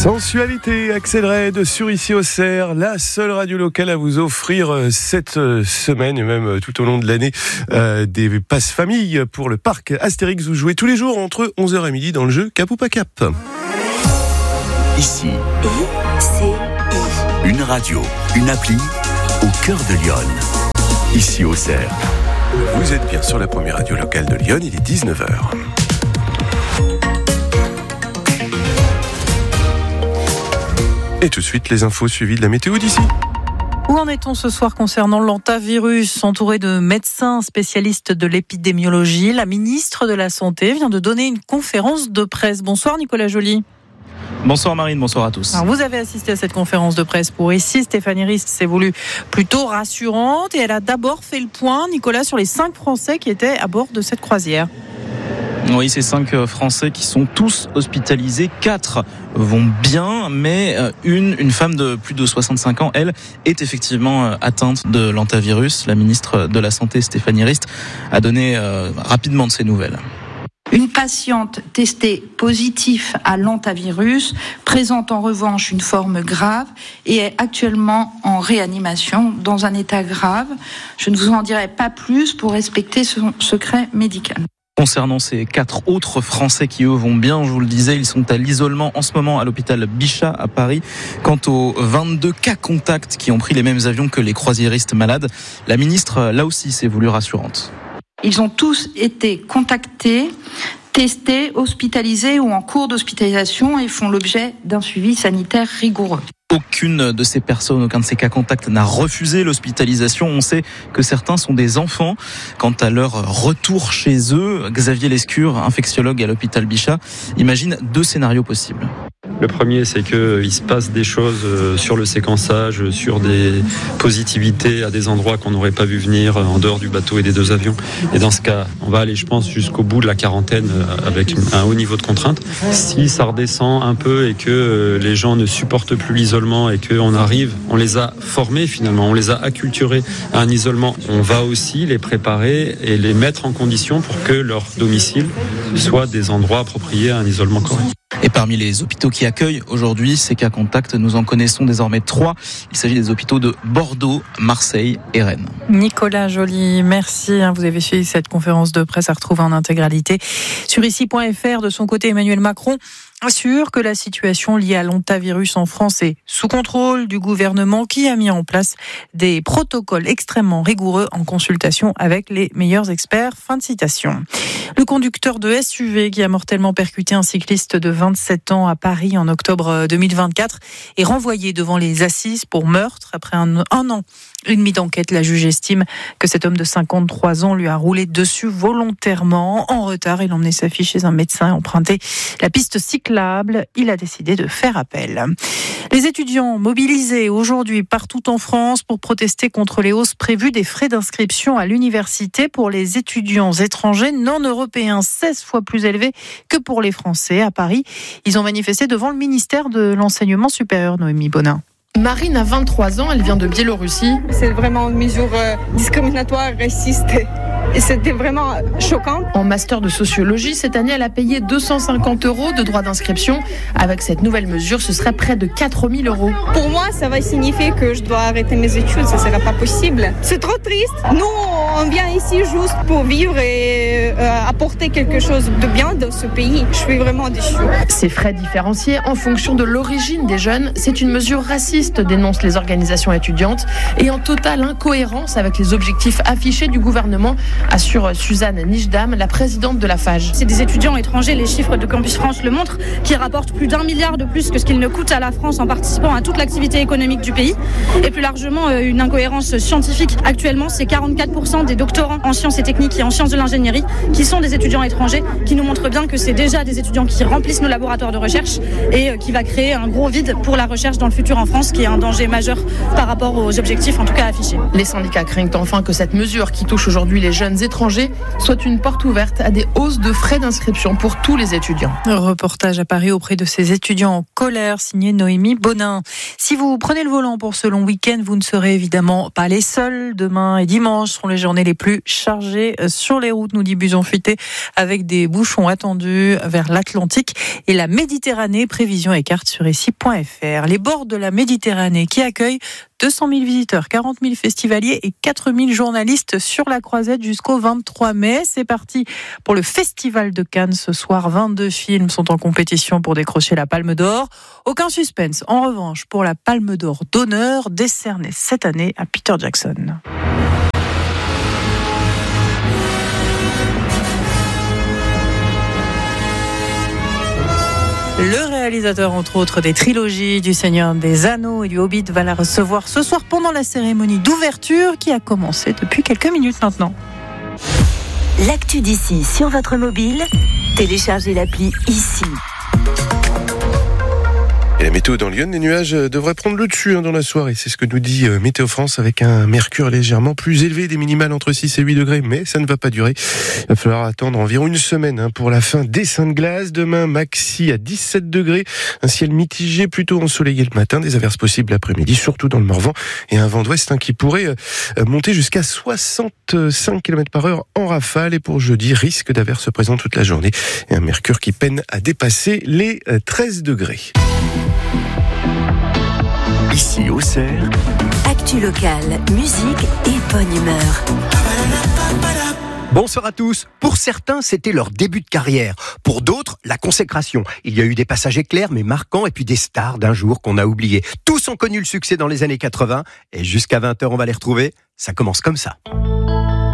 Sensualité, Axel Red sur Ici au Cerf, la seule radio locale à vous offrir cette semaine et même tout au long de l'année des passes famille pour le parc Astérix. Vous jouez tous les jours entre 11h et midi dans le jeu Cap ou pas Cap. Ici, une radio, une appli au cœur de Lyon. Ici au Cerf. Vous êtes bien sur la première radio locale de Lyon, il est 19h. Et tout de suite, les infos suivies de la météo d'ici. Où en est-on ce soir concernant l'hantavirus ? Entourée de médecins spécialistes de l'épidémiologie, la ministre de la Santé vient de donner une conférence de presse. Bonsoir Nicolas Joly. Bonsoir Marine, bonsoir à tous. Alors vous avez assisté à cette conférence de presse pour Ici. Stéphanie Rist s'est voulue plutôt rassurante et elle a d'abord fait le point, Nicolas, sur les 5 Français qui étaient à bord de cette croisière. Oui, ces 5 Français qui sont tous hospitalisés, 4 vont bien, mais une femme de plus de 65 ans, elle, est effectivement atteinte de l'hantavirus. La ministre de la Santé, Stéphanie Rist, a donné rapidement de ces nouvelles. Une patiente testée positive à l'hantavirus présente en revanche une forme grave et est actuellement en réanimation dans un état grave. Je ne vous en dirai pas plus pour respecter son secret médical. Concernant ces 4 autres Français qui, eux, vont bien, je vous le disais, ils sont à l'isolement en ce moment à l'hôpital Bichat à Paris. Quant aux 22 cas contacts qui ont pris les mêmes avions que les croisiéristes malades, la ministre, là aussi, s'est voulue rassurante. Ils ont tous été contactés, testés, hospitalisés ou en cours d'hospitalisation et font l'objet d'un suivi sanitaire rigoureux. Aucune de ces personnes, aucun de ces cas contacts n'a refusé l'hospitalisation. On sait que certains sont des enfants. Quant à leur retour chez eux, Xavier Lescure, infectiologue à l'hôpital Bichat, imagine 2 scénarios possibles. Le premier, c'est qu'il se passe des choses sur le séquençage, sur des positivités à des endroits qu'on n'aurait pas vu venir en dehors du bateau et des 2 avions. Et dans ce cas, on va aller, je pense, jusqu'au bout de la quarantaine avec un haut niveau de contrainte. Si ça redescend un peu et que les gens ne supportent plus l'isolement et qu'on arrive, on les a formés finalement, on les a acculturés à un isolement, on va aussi les préparer et les mettre en condition pour que leur domicile soit des endroits appropriés à un isolement correct. Et parmi les hôpitaux qui accueillent aujourd'hui ces cas contacts, nous en connaissons désormais 3. Il s'agit des hôpitaux de Bordeaux, Marseille et Rennes. Nicolas Joly, merci. Vous avez suivi cette conférence de presse à retrouver en intégralité sur ici.fr. De son côté, Emmanuel Macron assure que la situation liée à l'hantavirus en France est sous contrôle du gouvernement qui a mis en place des protocoles extrêmement rigoureux en consultation avec les meilleurs experts. Fin de citation. Le conducteur de SUV qui a mortellement percuté un cycliste de 27 ans à Paris en octobre 2024 est renvoyé devant les assises pour meurtre après un an et demi d'enquête. La juge estime que cet homme de 53 ans lui a roulé dessus volontairement. En retard, il emmenait sa fille chez un médecin et emprunté la piste cyclable. Il a décidé de faire appel. Les étudiants mobilisés aujourd'hui partout en France pour protester contre les hausses prévues des frais d'inscription à l'université pour les étudiants étrangers non européens, 16 fois plus élevés que pour les Français. À Paris, ils ont manifesté devant le ministère de l'Enseignement supérieur. Noémie Bonin. Marine a 23 ans, elle vient de Biélorussie. C'est vraiment une mesure discriminatoire, raciste. Et c'était vraiment choquant. En master de sociologie, cette année, elle a payé 250 € de droits d'inscription. Avec cette nouvelle mesure, ce serait près de 4000 €. Pour moi, ça va signifier que je dois arrêter mes études. Ça ne sera pas possible. C'est trop triste. Nous, on vient ici juste pour vivre et apporter quelque chose de bien dans ce pays. Je suis vraiment déçue. Ces frais différenciés en fonction de l'origine des jeunes, c'est une mesure raciste, dénoncent les organisations étudiantes, et en totale incohérence avec les objectifs affichés du gouvernement, assure Suzanne Nijdam, la présidente de la FAGE. C'est des étudiants étrangers, les chiffres de Campus France le montrent, qui rapportent plus d'1 milliard de plus que ce qu'ils ne coûtent à la France en participant à toute l'activité économique du pays. Et plus largement, une incohérence scientifique. Actuellement, c'est 44% des doctorants en sciences et techniques et en sciences de l'ingénierie qui sont des étudiants étrangers, qui nous montrent bien que c'est déjà des étudiants qui remplissent nos laboratoires de recherche et qui va créer un gros vide pour la recherche dans le futur en France, qui est un danger majeur par rapport aux objectifs en tout cas affichés. Les syndicats craignent enfin que cette mesure qui touche aujourd'hui les jeunes jeunes étrangers soit une porte ouverte à des hausses de frais d'inscription pour tous les étudiants. Reportage à Paris auprès de ces étudiants en colère, signé Noémie Bonin. Si vous prenez le volant pour ce long week-end, vous ne serez évidemment pas les seuls. Demain et dimanche seront les journées les plus chargées sur les routes, nous dit Buson Fuité, avec des bouchons attendus vers l'Atlantique et la Méditerranée. Prévision et carte sur ici.fr. Les bords de la Méditerranée qui accueillent 200 000 visiteurs, 40 000 festivaliers et 4 000 journalistes sur la croisette jusqu'au 23 mai. C'est parti pour le Festival de Cannes ce soir. 22 films sont en compétition pour décrocher la Palme d'Or. Aucun suspense, en revanche, pour la Palme d'Or d'honneur décernée cette année à Peter Jackson. Le réalisateur, entre autres, des trilogies du Seigneur des Anneaux et du Hobbit va la recevoir ce soir pendant la cérémonie d'ouverture qui a commencé depuis quelques minutes maintenant. L'actu d'ici sur votre mobile, téléchargez l'appli ici. Et la météo dans Lyon, les nuages devraient prendre le dessus dans la soirée. C'est ce que nous dit Météo France avec un mercure légèrement plus élevé, des minimales entre 6 et 8 degrés. Mais ça ne va pas durer. Il va falloir attendre environ une semaine pour la fin des Saintes Glaces. Demain, maxi à 17 degrés. Un ciel mitigé, plutôt ensoleillé le matin. Des averses possibles l'après-midi, surtout dans le Morvan. Et un vent d'ouest qui pourrait monter jusqu'à 65 km/h en rafale. Et pour jeudi, risque d'averses présent toute la journée. Et un mercure qui peine à dépasser les 13 degrés. Ici, Auxerre. Actu locale, musique et bonne humeur. Bonsoir à tous. Pour certains, c'était leur début de carrière. Pour d'autres, la consécration. Il y a eu des passages éclairs mais marquants et puis des stars d'un jour qu'on a oubliés. Tous ont connu le succès dans les années 80 et jusqu'à 20h, on va les retrouver. Ça commence comme ça.